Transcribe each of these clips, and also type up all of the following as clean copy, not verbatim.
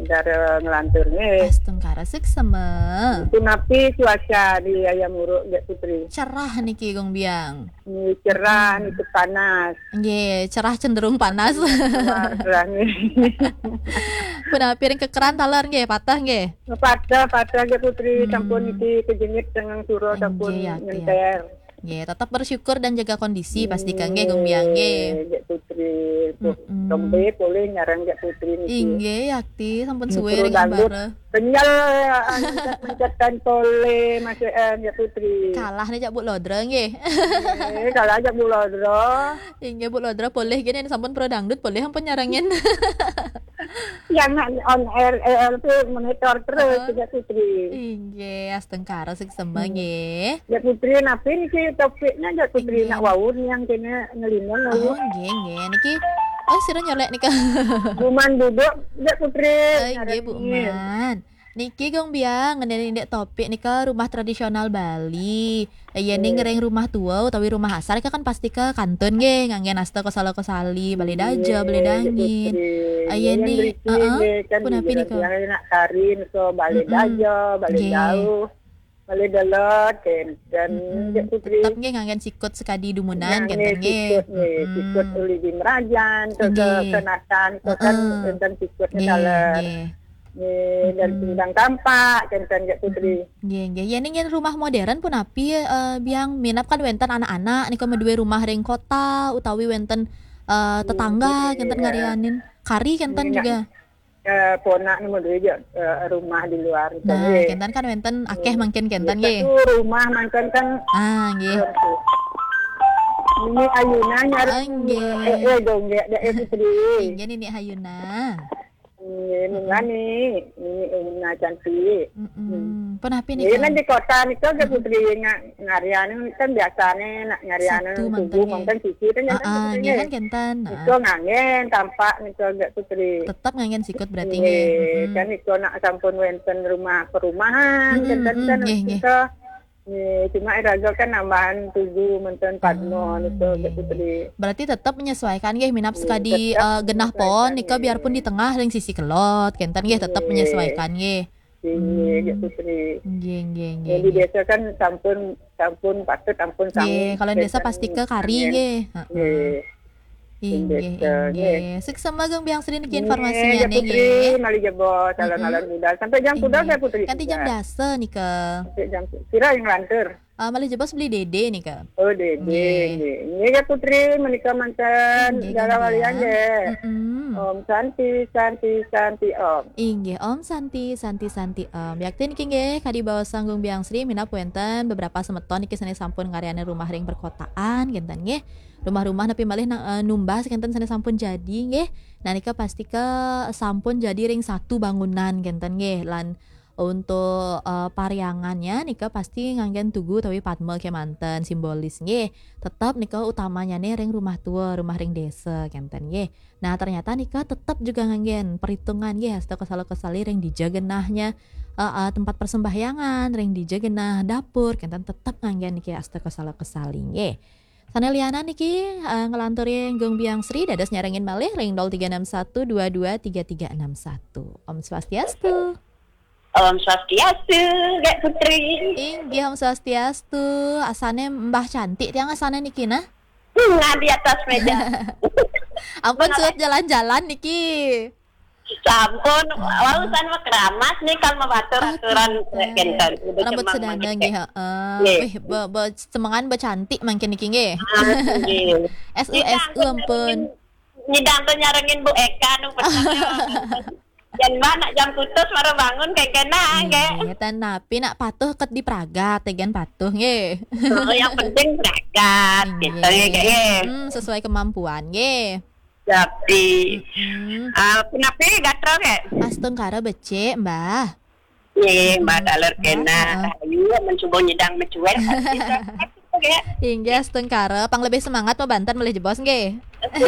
cara ngelantur nge. Astengkara seksama. Itu napi cuaca di Ayam Uruk Gak Putri. Cerah niki Gong Biang. Ini cerah, ini panas. Nggih, cerah cenderung panas. Cerah nih. Puna piring kekeran taler nggih, patah nggih. Patah Gak Putri. Sampun iki kejengit dengan suro sampun Nggih, ya, nyenter. Nggih, tetap bersyukur dan jaga kondisi pastikan nggih Gong Biang nggih. Gak Putri. Tombe boleh nyarang Gak Putri niki. Inggih, yakti sampun suwe Suruh ring dangdut. ambare. Kenyal mencetkan tole Mas Gak Putri. Kalah nih Cak Bu Lodra nggih. Kalau aja Bulodro Inggih Bu Lodra boleh gini sampun pro dangdut boleh ampun nyarangin. yang on air ELP monitor terus Gak Putri. Inggih, astengkara seksema nggih. Gak Putri napi niki topiknya Gak Putri nak wawun yang kena ngelinang Oh, lalu. nggih nggih niki sira nyolek nika. Buman duduk Gak Putri. Nggih Bu Man. Niki Gong Biang ngendeni ndek topik nika rumah tradisional Bali. Ya ning ngereng rumah tua utawi rumah asar kan pasti ke kantun nggih nganggen asta kosala-kosali bali daja bali dangin. Ayene punapi nika. Yang nak karin so balik daja, balik jauh. Balik delot dan Gak Putri. Tetep nggih nganggen sikut sekadi dumunan kenten nggih. Sikut uli di Merajan ke Kenatan kan tentang sikutnya dalam. Dan pindang tampak kenten Gak Putri. Nggih. Ya ning rumah modern pun api biang minap kan wenten anak-anak nika medue rumah ring kota utawi wenten tetangga kenten ngarianin. Kari kenten juga. Ponak nomor 2 rumah di luar. Nah, kenten kan wenten akeh mangken kenten nggih. Itu rumah mangken kan. Nggih. Ini ayuna nyari. Nggih. Dong Gak Putri. Nggih ini Hayuna. Ini cantik. Pun api Ini nika. kan di kota nih Gak Putri ngarian kan biasanya nak ngarian Satu tubuh mangken mangken sisi kan nggih kan kenten. itu ngangen tampak nih Gak Putri. Tetap ngangen sikut berarti nggih. Kan itu nak sampun wenten rumah perumahan kan kita cuma iraga kan nambahan 7 menten padno itu Gak Putri. Berarti tetap menyesuaikan nggih minap sekadi genah pon nika biarpun di tengah ring sisi kelot kenten nggih tetap menyesuaikan nggih. Gak Putri. Nggih. Jadi desa kan sampun patut sampun Nggih, kalau desa pasti ke kari nggih. Nggih. Seksama Gong Biang Sri niki informasinya Gak Putri nggih. mali jebot jalan-jalan muda sampai jam kuda Gak Putri. Ganti jam dasa nika. Sampai jam kira yang lantur. Malih jebos beli dede nika. Oh dede. Ini Gak Putri menikah mantan jalan walian nggih. Om Santi Om. Inggih Om Santi Om. Yakti niki nggih kadi bawa sanggung Biang Sri minap wenten beberapa semeton niki sane sampun ngaryane rumah ring perkotaan kenten nggih. Rumah-rumah tapi malih numbas kenten sane sampun jadi nggih. Nah nika pasti ke sampun jadi ring satu bangunan kenten nggih lan untuk pariangannya nika pasti nganggen tugu tapi padmel kemanten simbolis nggih. Tetap nika utamanya nih ring rumah tua, rumah ring desa kenten nggih. Nah ternyata nika tetap juga nganggen perhitungan nggih hasta kesala-kesali ring dijagenahnya tempat persembahyangan, ring dijagenah dapur kenten tetap nganggen niki hasta kesala-kesali nggih. Sana liana niki ngelanturi Gong Biang Sri dadas nyarengin malih ring 0361223361. Om Swastiastu. Om Swastiastu, Gak Putri. Inggih Om Swastiastu. Asane Mbah cantik tiang asane niki nah. Di atas meja. Ampun suat jalan-jalan niki. Sampun, wawasan mah keramas nih kan membatur aturan kenten. Rambut sedana nggih heeh. Semangan cantik mangke niki nggih. SU ampun. Nyidang tuh nyarengin Bu Eka nu Jan mana jam putus baru bangun kayak kena nggih. Tan napi nak patuh ket di Praga tegen patuh nggih. Yang penting berangkat gitu nggih. Sesuai kemampuan nggih. Tapi kenapa gatro nggih? Astengkara becek, Mbah. Nggih, Mbah daler kena. Ayo mencoba nyidang mencuek. Inggih astengkara pang lebih semangat mah Banten melih jebos nggih.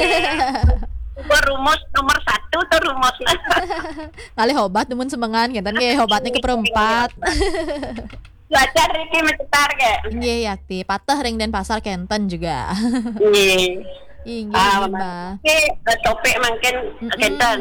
Rumus nomor 1 tuh rumusnya. Kali obat nemun semengan ngenten nggih, obatnya keperempat. Belajar iki mencetar nggih. Nggih yakti, patah ring dan pasar kenten juga. Nggih. Inggih Mbak. Topik mungkin kenten.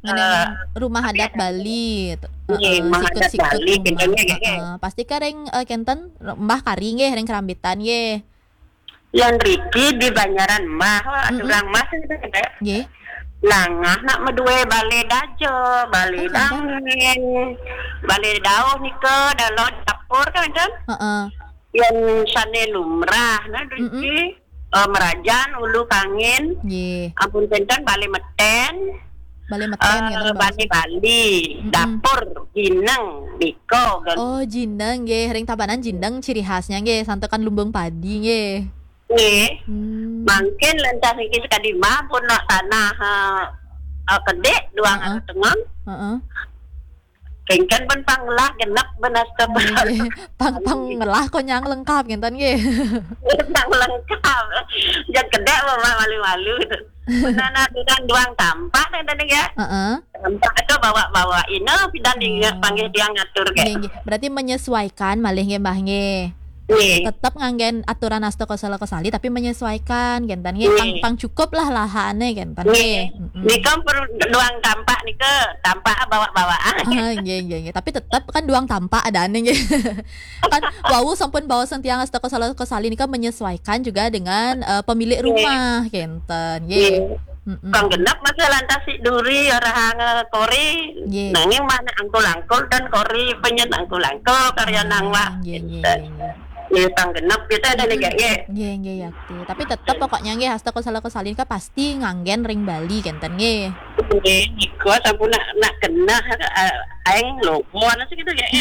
ngeneng rumah adat Bali. Rumah adat Sikut-sikut Bali rumah. kentengnya ge. Pasti ka reng kenten Mbah Kari nggih reng kerambitan nggih. Yang Riki di Banjaran mah urang mah Nggih. langah nak medue bale dajo, bale Oh, dangeng, bale daun ke dalam dapur kan kan? Heeh. Yang sane lumrah nah Riki merajan ulu kangin, Nggih. ampun penten bale meten. Bali meten ngeten Bali, dapur, gineng, biko, Oh, jindeng nggih, reng tabanan jindeng ciri khasnya nggih, santekan lumbung padi nggih. Mungkin lentas iki sekali mah pun nak tanah kedek duang anu tengah. Heeh. Kengken pun panglah genap benas Nggih. Pang ngelah kok nyang lengkap ngenten nggih. Pang lengkap. Jangan kedek mah malu-malu gitu. Nana dan duang tampak tadi ya. Heeh. Tampak itu bawa ini pidan panggil dia ngatur kayak. Nggih. Berarti menyesuaikan malih nggih Mbah nggih. Tetap nganggen aturan asta kosala kosali tapi menyesuaikan genten nggih pang cukup lah lahane genten nggih. Nika perlu duang tampak nika tampak bawa-bawaan. Nggih. Tapi tetap kan duang tampak adane nggih. Kan wau sampun bawa sentiang asta kosala kosali nika menyesuaikan juga dengan pemilik rumah genten nggih. Kang genap masa lantas si duri orang kori nanging mana angkul-angkul dan kori penyet angkul-angkul karya nangwa. Ya kang genap kita ada neganya. Nggih yakti. Tapi tetap pokoknya nggih hasta kosala kosalin ka pasti nganggen ring Bali genten nggih. Nggih, iku sampun nak kena aing logo ana sih gitu ya.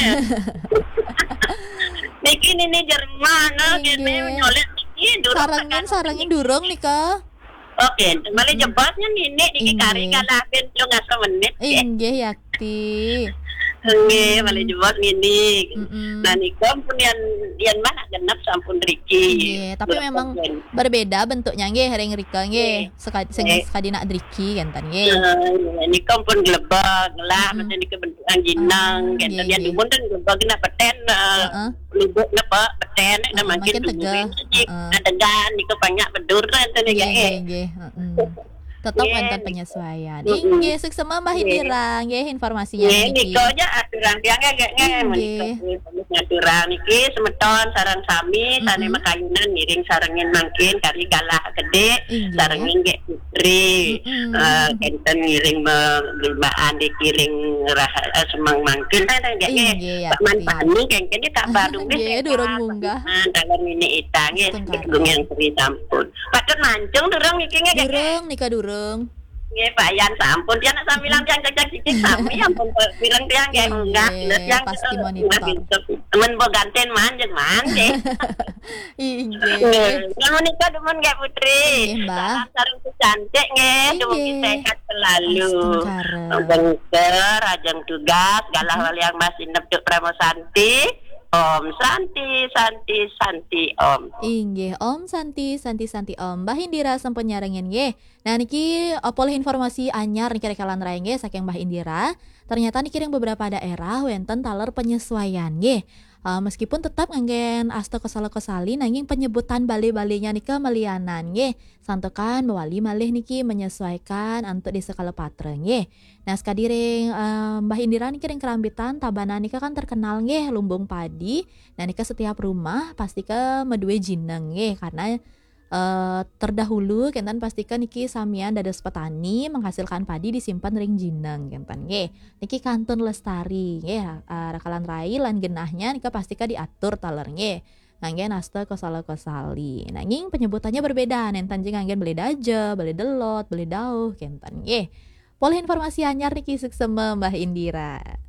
Niki ini Jerman gitu nyolek iki sarangin durung nika. Oke, kembali jebasnya niki kari kalah ben 3 menit. Nggih yakti. Nggih, balik jebot ngini. Nah, niku pun yang mana genep sampun Riki. Nggih, tapi memang berbeda bentuknya nggih ring Rika nggih. Sekadina Riki genten nggih. Niku pun glebag lah, macam niku bentukan jinang, genten dia dumun kan glebag na peten. Lubuk na peten na makin tegah. Adegan niku banyak bedur enten nggih. Tetap wonten penyesuaian. Nggih, suksema Mbah Indira nggih informasinya niki. Niko aja aturan tiangnya nggih. Aturan niki semeton sareng sami tane makayunan miring sarengin mangkin kari galah gede sarengin nggih putri. Enten miring gelbaan dikiring semang mangkin tane nggih. Pak Manpani kengken tak badung nggih durung munggah. Dalam ini itang nggih yang seri sampun. Patut mancung durung niki nggih. Durung nika durung. Nggih Pak Yan sampun dia nak sambilan tiang cecak-cecik sami ampun bilang tiang nggih enggak tiang pasti monitor. Men bo ganten manjeng manje. Nggih. Yang nikah demen nggih Putri. Sareng cantik nggih dumun sehat selalu. Bengker ajeng tugas galah waliang masih neptuk Pramosanti. Om Santi Om. Inggih Om Santi Om. Mbah Indira sampun nyarengin nggih. Nah niki opoleh informasi anyar niki rekalan rai nggih saking Mbah Indira. Ternyata niki ring beberapa daerah wenten taler penyesuaian nggih. Meskipun tetap nganggen asta kosala kosali nanging penyebutan bali-balinya nika melianan nggih. Santokan bawali malih niki menyesuaikan untuk di skala patra nggih. Nah sekadiring Mbah Indira niki ring kerambitan tabanan nika kan terkenal nggih lumbung padi. Nah nika setiap rumah pasti ke medue jineng nggih karena terdahulu kentan pastikan niki samian dados petani menghasilkan padi disimpan ring jineng kentan nggih. Niki kantun lestari nggih rakalan rai lan genahnya nika pastika diatur taler nggih. Nganggen asta kosala kosali. Nanging penyebutannya berbeda nentan jeung nganggen beli daja, beli delot, beli dauh kentan nggih. Poleh informasi anyar niki suksema Mbah Indira.